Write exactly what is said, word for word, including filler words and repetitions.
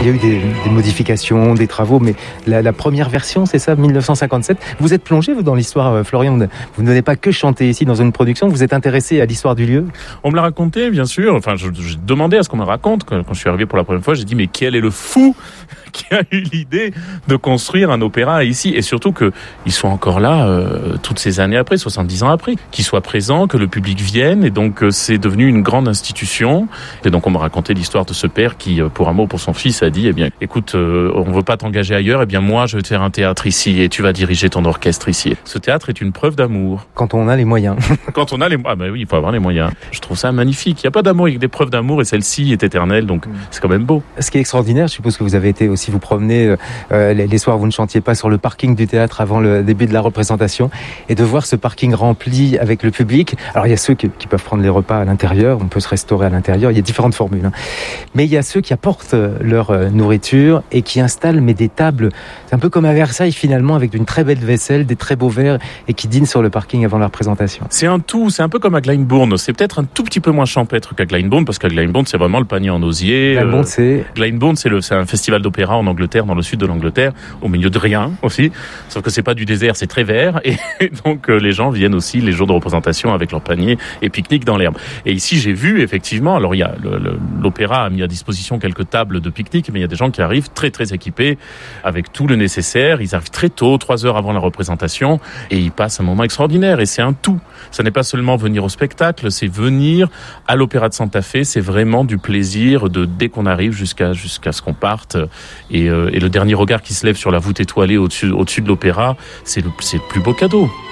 Il y a eu des, des modifications, des travaux, mais la, la première version, c'est ça, mille neuf cent cinquante-sept. Vous êtes plongé, vous, dans l'histoire, euh, Florian. Vous n'avez pas que chanté ici dans une production, vous êtes intéressé à l'histoire du lieu. On me l'a raconté, bien sûr. Enfin, je, je demandais à ce qu'on me le raconte. Quand, quand je suis arrivé pour la première fois, j'ai dit, mais quel est le fou qui a eu l'idée de construire un opéra ici, et surtout qu'ils soient encore là euh, toutes ces années après, soixante-dix ans après, qu'ils soient présents, que le public vienne, et donc euh, c'est devenu une grande institution. Et donc on m'a raconté l'histoire de ce père qui, pour amour pour son fils, a dit, eh bien, écoute, euh, on veut pas t'engager ailleurs, eh bien moi je vais te faire un théâtre ici, et tu vas diriger ton orchestre ici. Ce théâtre est une preuve d'amour. Quand on a les moyens. Quand on a les ah ben oui, il faut avoir les moyens. Je trouve ça magnifique. Il y a pas d'amour avec des preuves d'amour, et celle-ci est éternelle, donc c'est quand même beau. Ce qui est extraordinaire, je suppose que vous avez été aussi vous promener euh, les, les soirs où vous ne chantiez pas sur le parking du théâtre avant le début de la représentation, et de voir ce parking rempli avec le public. Alors il y a ceux qui, qui peuvent prendre les repas à l'intérieur, on peut se restaurer à l'intérieur, il y a différentes formules. Hein. Mais il y a ceux qui apportent leur euh, nourriture et qui installent mais des tables, c'est un peu comme à Versailles finalement, avec une très belle vaisselle, des très beaux verres, et qui dînent sur le parking avant la représentation. C'est un tout, c'est un peu comme à Glyndebourne. C'est peut-être un tout petit peu moins champêtre qu'à Glyndebourne, parce qu'à Glyndebourne, c'est vraiment le panier en osier. Glyndebourne, c'est... Glyndebourne, c'est, le, c'est un festival d'opéra en Angleterre, dans le sud de l'Angleterre, au milieu de rien aussi. Sauf que c'est pas du désert, c'est très vert. Et donc, euh, les gens viennent aussi les jours de représentation avec leur panier et pique-nique dans l'herbe. Et ici, j'ai vu, effectivement, alors il y a le, le, l'opéra a mis à disposition quelques tables de pique-nique, mais il y a des gens qui arrivent très, très équipés, avec tout le nécessaire. Ils arrivent très tôt, trois heures avant la représentation, et ils passent un moment extraordinaire. Et c'est un tout. Ça n'est pas seulement venir au spectacle, c'est venir à l'Opéra de Santa Fe. C'est vraiment du plaisir de dès qu'on arrive jusqu'à jusqu'à ce qu'on parte. Et, euh, et le dernier regard qui se lève sur la voûte étoilée au-dessus au-dessus de l'opéra, c'est le c'est le plus beau cadeau.